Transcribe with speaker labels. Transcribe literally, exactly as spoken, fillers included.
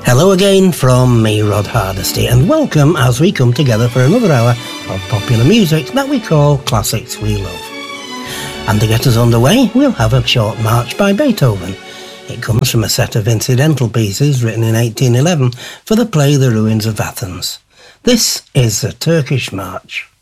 Speaker 1: Hello again from me, Rod Hardesty, and welcome as we come together for another hour of popular music that we call Classics We Love. And to get us underway, we'll have a short march by Beethoven. It comes from a set of incidental pieces written in eighteen eleven for the play The Ruins of Athens. This is the Turkish March.